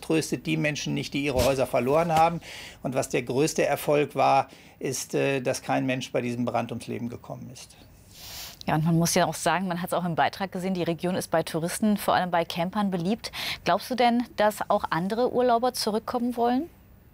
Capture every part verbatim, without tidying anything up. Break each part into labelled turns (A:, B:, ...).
A: tröstet die Menschen nicht, die ihre Häuser verloren haben. Und was der größte Erfolg war, ist, dass kein Mensch bei diesem Brand ums Leben gekommen ist.
B: Ja, und man muss ja auch sagen, man hat es auch im Beitrag gesehen, die Region ist bei Touristen, vor allem bei Campern beliebt. Glaubst du denn, dass auch andere Urlauber zurückkommen wollen?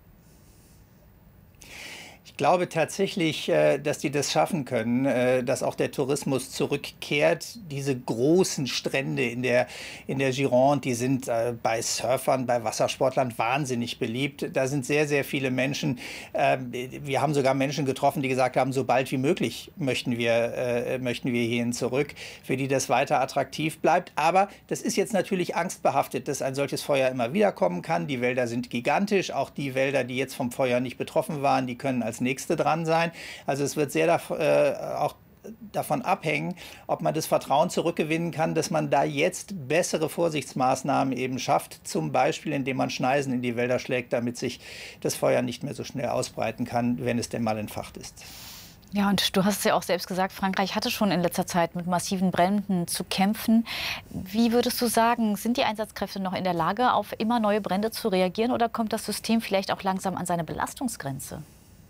A: Ich glaube tatsächlich, dass die das schaffen können, dass auch der Tourismus zurückkehrt. Diese großen Strände in der, in der Gironde, die sind bei Surfern, bei Wassersportlern wahnsinnig beliebt. Da sind sehr, sehr viele Menschen. Wir haben sogar Menschen getroffen, die gesagt haben, so bald wie möglich möchten wir, möchten wir hierhin zurück, für die das weiter attraktiv bleibt. Aber das ist jetzt natürlich angstbehaftet, dass ein solches Feuer immer wieder kommen kann. Die Wälder sind gigantisch. Auch die Wälder, die jetzt vom Feuer nicht betroffen waren, die können als nächste dran sein. Also es wird sehr äh, auch davon abhängen, ob man das Vertrauen zurückgewinnen kann, dass man da jetzt bessere Vorsichtsmaßnahmen eben schafft, zum Beispiel indem man Schneisen in die Wälder schlägt, damit sich das Feuer nicht mehr so schnell ausbreiten kann, wenn es denn mal entfacht ist.
B: Ja, und du hast es ja auch selbst gesagt, Frankreich hatte schon in letzter Zeit mit massiven Bränden zu kämpfen. Wie würdest du sagen, sind die Einsatzkräfte noch in der Lage, auf immer neue Brände zu reagieren, oder kommt das System vielleicht auch langsam an seine Belastungsgrenze?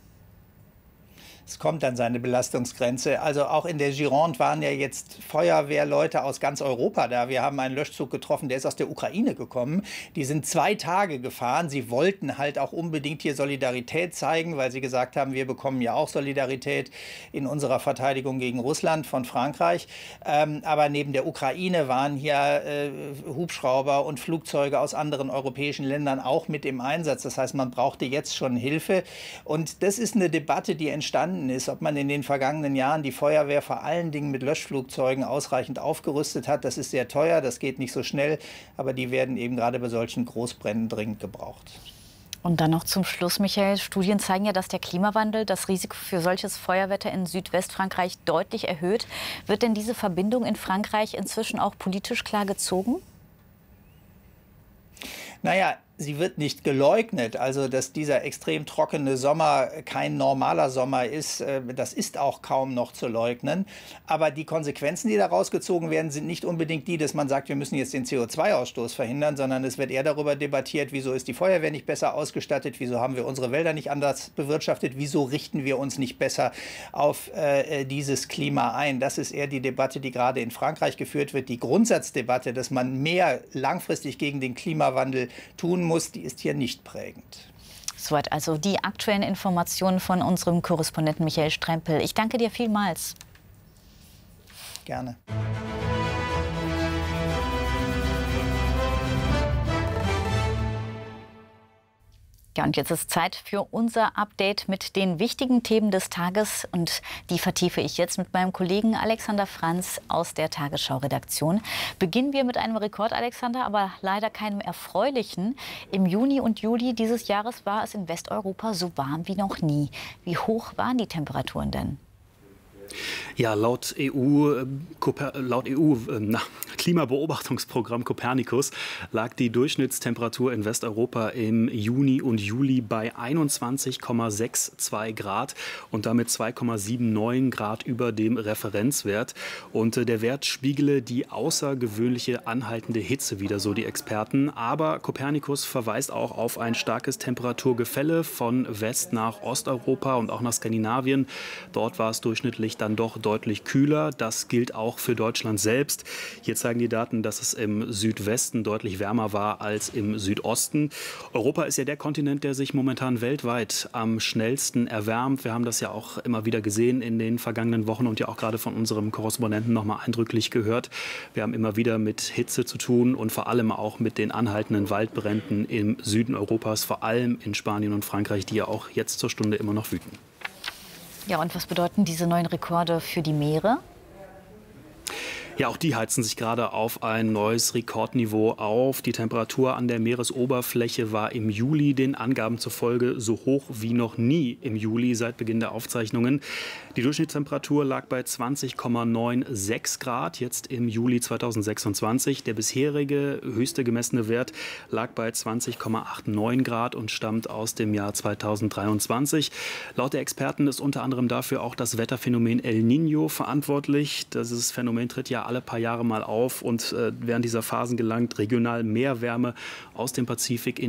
A: Es kommt an seine Belastungsgrenze. Also auch in der Gironde waren ja jetzt Feuerwehrleute aus ganz Europa da. Wir haben einen Löschzug getroffen, der ist aus der Ukraine gekommen. Die sind zwei Tage gefahren. Sie wollten halt auch unbedingt hier Solidarität zeigen, weil sie gesagt haben, wir bekommen ja auch Solidarität in unserer Verteidigung gegen Russland von Frankreich. Ähm, aber neben der Ukraine waren hier äh, Hubschrauber und Flugzeuge aus anderen europäischen Ländern auch mit im Einsatz. Das heißt, man brauchte jetzt schon Hilfe. Und das ist eine Debatte, die entstanden ist, ob man in den vergangenen Jahren die Feuerwehr vor allen Dingen mit Löschflugzeugen ausreichend aufgerüstet hat. Das ist sehr teuer, das geht nicht so schnell, aber die werden eben gerade bei solchen Großbränden dringend gebraucht.
B: Und dann noch zum Schluss, Michael. Studien zeigen ja, dass der Klimawandel das Risiko für solches Feuerwetter in Südwestfrankreich deutlich erhöht. Wird denn diese Verbindung in Frankreich inzwischen auch politisch klar gezogen?
A: Naja, sie wird nicht geleugnet. Also, dass dieser extrem trockene Sommer kein normaler Sommer ist, das ist auch kaum noch zu leugnen. Aber die Konsequenzen, die daraus gezogen werden, sind nicht unbedingt die, dass man sagt, wir müssen jetzt den C O zwei Ausstoß verhindern, sondern es wird eher darüber debattiert, wieso ist die Feuerwehr nicht besser ausgestattet, wieso haben wir unsere Wälder nicht anders bewirtschaftet, wieso richten wir uns nicht besser auf äh, dieses Klima ein. Das ist eher die Debatte, die gerade in Frankreich geführt wird. Die Grundsatzdebatte, dass man mehr langfristig gegen den Klimawandel tun muss, die ist hier nicht prägend.
B: Soweit also die aktuellen Informationen von unserem Korrespondenten Michael Strempel. Ich danke dir vielmals.
A: Gerne.
B: Ja, und jetzt ist Zeit für unser Update mit den wichtigen Themen des Tages. Und die vertiefe ich jetzt mit meinem Kollegen Alexander Franz aus der Tagesschau-Redaktion. Beginnen wir mit einem Rekord, Alexander, aber leider keinem erfreulichen. Im Juni und Juli dieses Jahres war es in Westeuropa so warm wie noch nie. Wie hoch waren die Temperaturen denn?
C: Ja, laut E U, laut E U na, Klimabeobachtungsprogramm Copernicus lag die Durchschnittstemperatur in Westeuropa im Juni und Juli bei einundzwanzig Komma zweiundsechzig Grad und damit zwei Komma neunundsiebzig Grad über dem Referenzwert. Und der Wert spiegele die außergewöhnliche anhaltende Hitze wider, so die Experten. Aber Copernicus verweist auch auf ein starkes Temperaturgefälle von West nach Osteuropa und auch nach Skandinavien. Dort war es durchschnittlich dann doch deutlich kühler. Das gilt auch für Deutschland selbst. Hier zeigen die Daten, dass es im Südwesten deutlich wärmer war als im Südosten. Europa ist ja der Kontinent, der sich momentan weltweit am schnellsten erwärmt. Wir haben das ja auch immer wieder gesehen in den vergangenen Wochen und ja auch gerade von unserem Korrespondenten noch mal eindrücklich gehört. Wir haben immer wieder mit Hitze zu tun und vor allem auch mit den anhaltenden Waldbränden im Süden Europas, vor allem in Spanien und Frankreich, die ja auch jetzt zur Stunde immer noch wüten.
B: Ja, und was bedeuten diese neuen Rekorde für die Meere?
C: Ja, auch die heizen sich gerade auf ein neues Rekordniveau auf. Die Temperatur an der Meeresoberfläche war im Juli den Angaben zufolge so hoch wie noch nie im Juli seit Beginn der Aufzeichnungen. Die Durchschnittstemperatur lag bei zwanzig Komma sechsundneunzig Grad jetzt im Juli zweitausendsechsundzwanzig. Der bisherige höchste gemessene Wert lag bei zwanzig Komma neunundachtzig Grad und stammt aus dem Jahr zweitausenddreiundzwanzig. Laut der Experten ist unter anderem dafür auch das Wetterphänomen El Niño verantwortlich. Dieses Phänomen tritt ja alle paar Jahre mal auf und äh, während dieser Phasen gelangt regional mehr Wärme aus dem Pazifik in